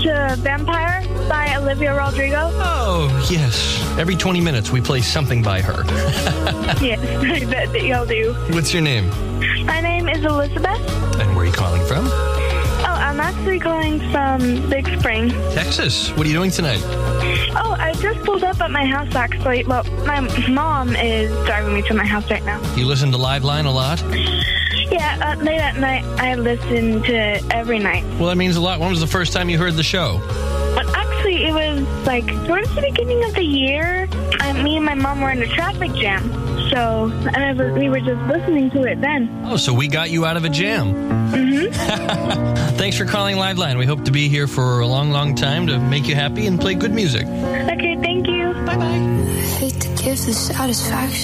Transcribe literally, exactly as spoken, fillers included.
to Vampire by Olivia Rodrigo. Oh, yes. Every twenty minutes we play something by her. Yes, I bet that y'all do. What's your name? My name is Elizabeth. And where are you calling from? Oh, I'm actually calling from Big Spring. Texas. What are you doing tonight? Oh, I just pulled up at my house, actually. Well, my mom is driving me to my house right now. You listen to Live Line a lot? Yeah, uh, late at night, I listen to it every night. Well, that means a lot. When was the first time you heard the show? But actually, it was like towards the beginning of the year. I, me and my mom were in a traffic jam. So and I was, we were just listening to it then. Oh, so we got you out of a jam. Mm-hmm. Thanks for calling Live Line. We hope to be here for a long, long time to make you happy and play good music. Okay, thank you. Bye-bye. I hate to give the satisfaction.